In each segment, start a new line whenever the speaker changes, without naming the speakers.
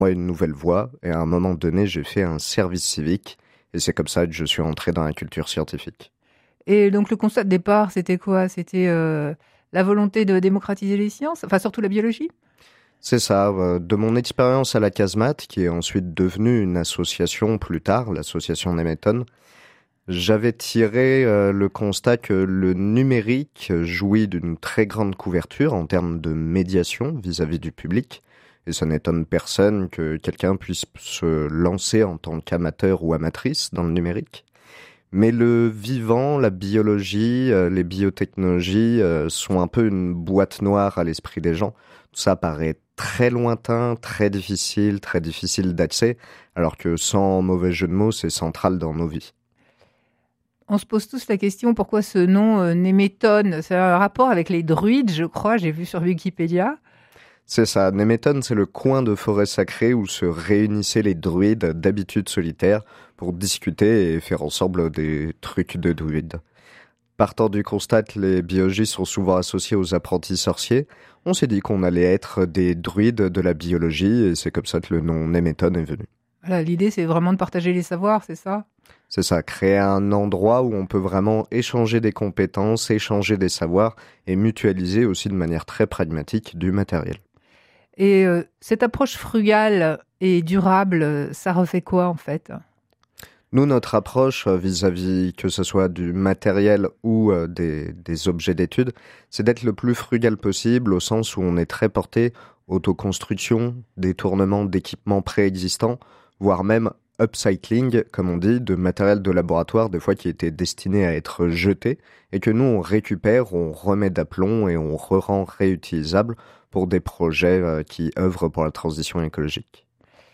moi une nouvelle voie et à un moment donné, j'ai fait un service civique et c'est comme ça que je suis entré dans la culture scientifique.
Et donc le constat de départ, c'était quoi? C'était la volonté de démocratiser les sciences, enfin surtout la biologie?
C'est ça, de mon expérience à la Casemate, qui est ensuite devenue une association plus tard, l'association Nemeton, j'avais tiré le constat que le numérique jouit d'une très grande couverture en termes de médiation vis-à-vis du public. Et ça n'étonne personne que quelqu'un puisse se lancer en tant qu'amateur ou amatrice dans le numérique. Mais le vivant, la biologie, les biotechnologies sont un peu une boîte noire à l'esprit des gens. Tout ça paraît très lointain, très difficile d'accès, alors que sans mauvais jeu de mots, c'est central dans nos vies.
On se pose tous la question pourquoi ce nom Némétone? C'est un rapport avec les druides, je crois, j'ai vu sur Wikipédia.
C'est ça, Nemeton, c'est le coin de forêt sacrée où se réunissaient les druides d'habitude solitaires pour discuter et faire ensemble des trucs de druides. Partant du constat que les biologies sont souvent associées aux apprentis sorciers, on s'est dit qu'on allait être des druides de la biologie et c'est comme ça que le nom Nemeton est venu.
Voilà, l'idée, c'est vraiment de partager les savoirs, c'est ça?
C'est ça, créer un endroit où on peut vraiment échanger des compétences, échanger des savoirs et mutualiser aussi de manière très pragmatique du matériel.
Et cette approche frugale et durable, ça refait quoi en fait?
Nous, notre approche vis-à-vis que ce soit du matériel ou des objets d'étude, c'est d'être le plus frugal possible au sens où on est très porté autoconstruction, détournement d'équipements préexistants, voire même upcycling, comme on dit, de matériel de laboratoire, des fois qui était destiné à être jeté, et que nous, on récupère, on remet d'aplomb et on rend réutilisable pour des projets qui œuvrent pour la transition écologique.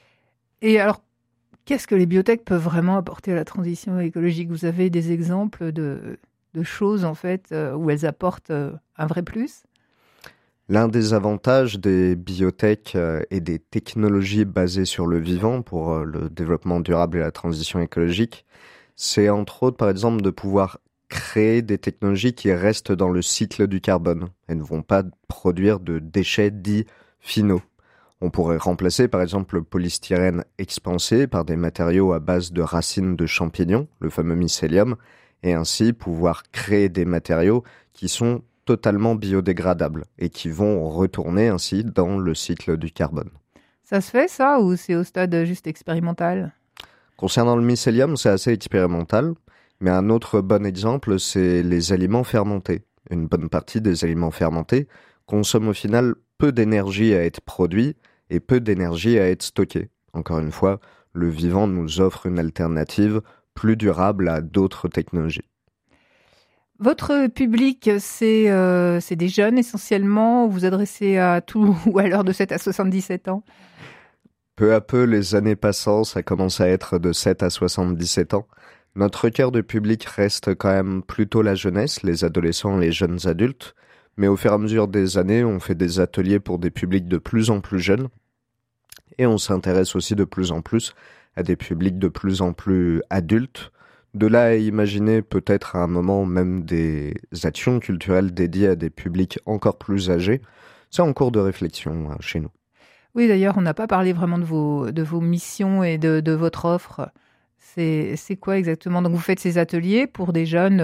Et alors, qu'est-ce que les biotech peuvent vraiment apporter à la transition écologique? Vous avez des exemples de choses en fait où elles apportent un vrai plus?
L'un des avantages des biotech et des technologies basées sur le vivant pour le développement durable et la transition écologique, c'est entre autres par exemple de pouvoir créer des technologies qui restent dans le cycle du carbone et ne vont pas produire de déchets dits finaux. On pourrait remplacer par exemple le polystyrène expansé par des matériaux à base de racines de champignons, le fameux mycélium, et ainsi pouvoir créer des matériaux qui sont totalement biodégradables et qui vont retourner ainsi dans le cycle du carbone.
Ça se fait ça ou c'est au stade juste expérimental?
Concernant le mycélium, c'est assez expérimental, mais un autre bon exemple, c'est les aliments fermentés. Une bonne partie des aliments fermentés consomment au final peu d'énergie à être produit et peu d'énergie à être stocké. Encore une fois, le vivant nous offre une alternative plus durable à d'autres technologies.
Votre public, c'est des jeunes essentiellement? Vous vous adressez à tout ou à l'heure de 7 à 77 ans?
Peu à peu, les années passant, ça commence à être de 7 à 77 ans. Notre cœur de public reste quand même plutôt la jeunesse, les adolescents, les jeunes adultes. Mais au fur et à mesure des années, on fait des ateliers pour des publics de plus en plus jeunes. Et on s'intéresse aussi de plus en plus à des publics de plus en plus adultes. De là à imaginer peut-être à un moment même des actions culturelles dédiées à des publics encore plus âgés, c'est en cours de réflexion chez nous.
Oui, d'ailleurs, on n'a pas parlé vraiment de vos missions et de votre offre. C'est quoi exactement? Donc, vous faites ces ateliers pour des jeunes,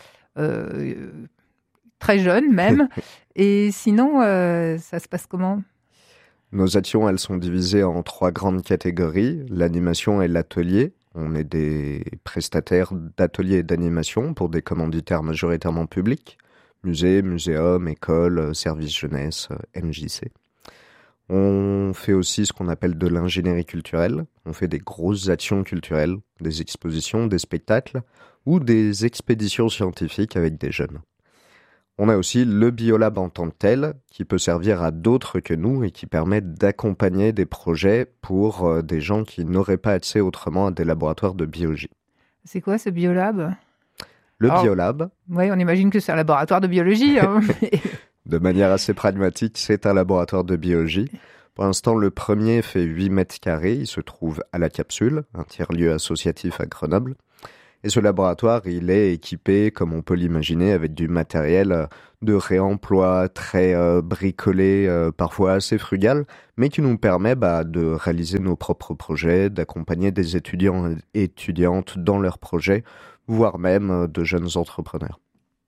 très jeunes même. Et sinon, ça se passe comment?
Nos actions, elles sont divisées en 3 grandes catégories, l'animation et l'atelier. On est des prestataires d'ateliers et d'animation pour des commanditaires majoritairement publics, musées, muséums, écoles, services jeunesse, MJC. On fait aussi ce qu'on appelle de l'ingénierie culturelle. On fait des grosses actions culturelles, des expositions, des spectacles ou des expéditions scientifiques avec des jeunes. On a aussi le biolab en tant que tel, qui peut servir à d'autres que nous et qui permet d'accompagner des projets pour des gens qui n'auraient pas accès autrement à des laboratoires de biologie.
C'est quoi ce biolab?
Le
Alors,
biolab,
oui, on imagine que c'est un laboratoire de biologie. Hein.
de manière assez pragmatique, c'est un laboratoire de biologie. Pour l'instant, le premier fait 8 mètres carrés. Il se trouve à la Capsule, un tiers-lieu associatif à Grenoble. Et ce laboratoire, il est équipé, comme on peut l'imaginer, avec du matériel de réemploi très bricolé, parfois assez frugal, mais qui nous permet de réaliser nos propres projets, d'accompagner des étudiants et étudiantes dans leurs projets, voire même de jeunes entrepreneurs.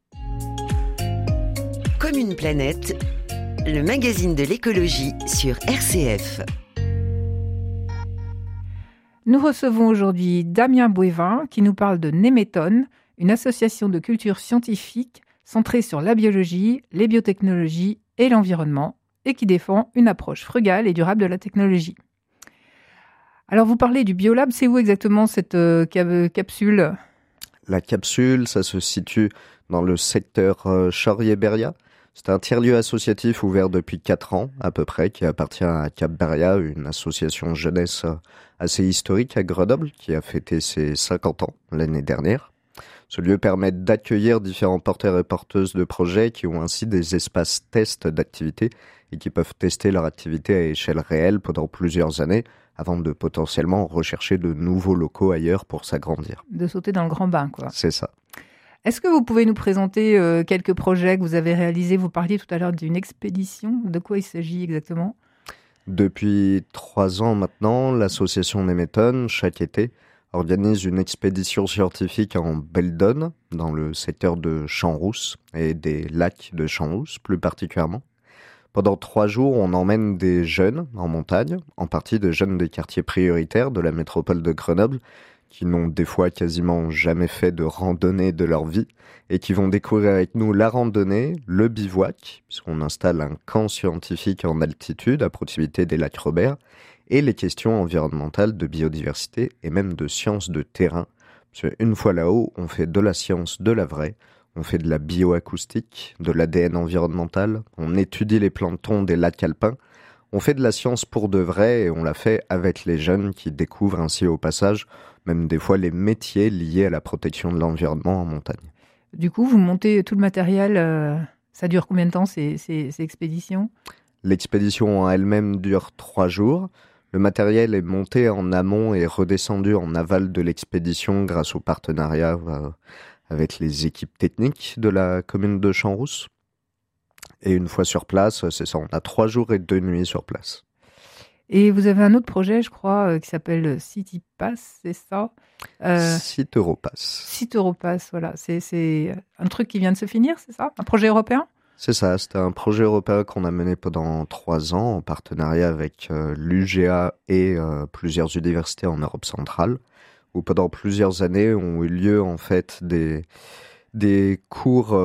Comme une planète, le magazine de l'écologie sur RCF.
Nous recevons aujourd'hui Damien Bouévin qui nous parle de Nemeton, une association de culture scientifique centrée sur la biologie, les biotechnologies et l'environnement et qui défend une approche frugale et durable de la technologie. Alors vous parlez du Biolab, c'est où exactement cette capsule ?
La capsule, ça se situe dans le secteur Chaurier-Beria. C'est un tiers-lieu associatif ouvert depuis 4 ans à peu près, qui appartient à Cap-Beria, une association jeunesse assez historique à Grenoble, qui a fêté ses 50 ans l'année dernière. Ce lieu permet d'accueillir différents porteurs et porteuses de projets qui ont ainsi des espaces tests d'activités et qui peuvent tester leur activité à échelle réelle pendant plusieurs années avant de potentiellement rechercher de nouveaux locaux ailleurs pour s'agrandir.
De sauter dans le grand bain, quoi.
C'est ça.
Est-ce que vous pouvez nous présenter quelques projets que vous avez réalisés ? Vous parliez tout à l'heure d'une expédition. De quoi il s'agit exactement ?
Depuis 3 ans maintenant, l'association Nemeton, chaque été, organise une expédition scientifique en Belledonne, dans le secteur de Champs-Rousses et des lacs de Champs-Rousses plus particulièrement. Pendant 3 jours, on emmène des jeunes en montagne, en partie des jeunes des quartiers prioritaires de la métropole de Grenoble, qui n'ont des fois quasiment jamais fait de randonnée de leur vie et qui vont découvrir avec nous la randonnée, le bivouac, puisqu'on installe un camp scientifique en altitude à proximité des lacs Robert, et les questions environnementales de biodiversité et même de sciences de terrain. Parce qu'une fois là-haut, on fait de la science de la vraie, on fait de la bioacoustique, de l'ADN environnemental, on étudie les planctons des lacs alpins, on fait de la science pour de vrai et on la fait avec les jeunes qui découvrent ainsi au passage même des fois les métiers liés à la protection de l'environnement en montagne.
Du coup, vous montez tout le matériel, ça dure combien de temps ces expéditions ?
L'expédition en elle-même dure 3 jours. Le matériel est monté en amont et redescendu en aval de l'expédition grâce au partenariat avec les équipes techniques de la commune de Champs-Rousses. Et une fois sur place, c'est ça, on a 3 jours et 2 nuits sur place.
Et vous avez un autre projet, je crois, qui s'appelle CityPass, c'est ça ?
Site Europass.
Site Europass, voilà. C'est un truc qui vient de se finir, c'est ça ? Un projet européen ?
C'est ça, c'était un projet européen qu'on a mené pendant 3 ans en partenariat avec l'UGA et plusieurs universités en Europe centrale, où pendant plusieurs années ont eu lieu en fait des cours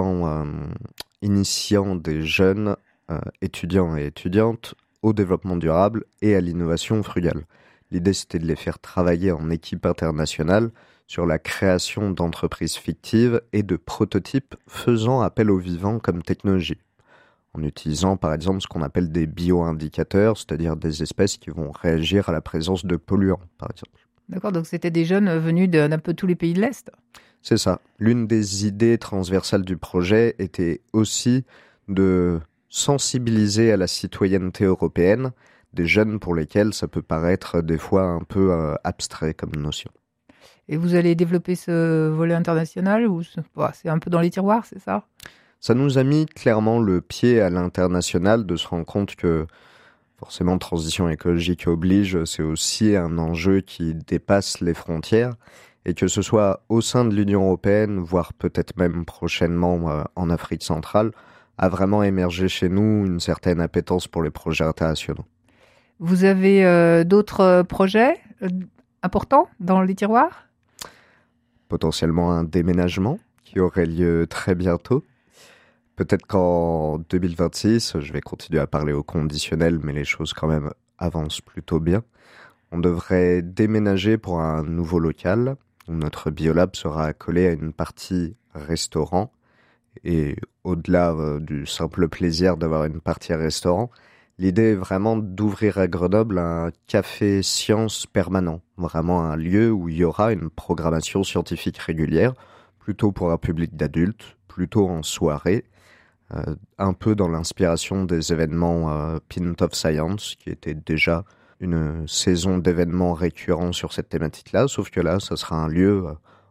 initiant des jeunes étudiants et étudiantes au développement durable et à l'innovation frugale. L'idée, c'était de les faire travailler en équipe internationale sur la création d'entreprises fictives et de prototypes faisant appel au vivant comme technologie, en utilisant par exemple ce qu'on appelle des bioindicateurs, c'est-à-dire des espèces qui vont réagir à la présence de polluants, par exemple.
D'accord, donc c'était des jeunes venus d'un peu tous les pays de l'Est.
C'est ça. L'une des idées transversales du projet était aussi de sensibiliser à la citoyenneté européenne des jeunes pour lesquels ça peut paraître des fois un peu abstrait comme notion.
Et vous allez développer ce volet international ou c'est un peu dans les tiroirs, c'est ça ?
Ça nous a mis clairement le pied à l'international de se rendre compte que forcément transition écologique oblige, c'est aussi un enjeu qui dépasse les frontières et que ce soit au sein de l'Union européenne, voire peut-être même prochainement en Afrique centrale, a vraiment émergé chez nous une certaine appétence pour les projets internationaux.
Vous avez d'autres projets importants dans les tiroirs ?
Potentiellement un déménagement qui aurait lieu très bientôt. Peut-être qu'en 2026, je vais continuer à parler au conditionnel, mais les choses quand même avancent plutôt bien. On devrait déménager pour un nouveau local où notre biolab sera accolé à une partie restaurant. Et au-delà du simple plaisir d'avoir une partie restaurant, l'idée est vraiment d'ouvrir à Grenoble un café science permanent, vraiment un lieu où il y aura une programmation scientifique régulière, plutôt pour un public d'adultes, plutôt en soirée, un peu dans l'inspiration des événements Pint of Science, qui était déjà une saison d'événements récurrents sur cette thématique-là, sauf que là, ça sera un lieu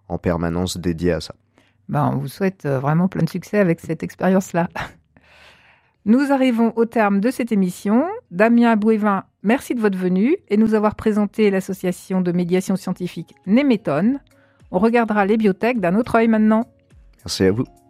en permanence dédié à ça.
On vous souhaite vraiment plein de succès avec cette expérience-là. Nous arrivons au terme de cette émission. Damien Bouévin, merci de votre venue et nous avoir présenté l'association de médiation scientifique Nemeton. On regardera les biotech d'un autre œil maintenant.
Merci à vous.